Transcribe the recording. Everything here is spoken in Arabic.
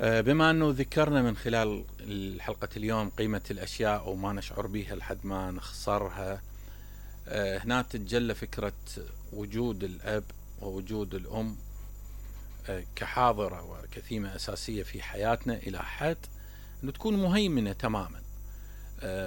بما أنه ذكرنا من خلال حلقة اليوم قيمة الأشياء وما نشعر بها لحد ما نخسرها، هنا تتجلى فكرة وجود الأب ووجود الأم كحاضرة وكثيمة أساسية في حياتنا إلى حد أنه تكون مهيمنة تماما.